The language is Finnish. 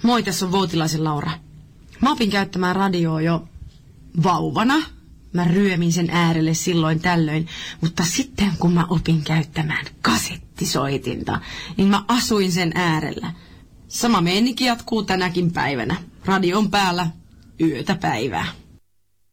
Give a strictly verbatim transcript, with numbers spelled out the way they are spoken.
Moi, tässä on Voutilaisen Laura. Mä opin käyttämään radioa jo vauvana. Mä ryömin sen äärelle silloin tällöin, mutta sitten kun mä opin käyttämään kasettisoitinta, niin mä asuin sen äärellä. Sama meininki jatkuu tänäkin päivänä. Radio on päällä yötä päivää.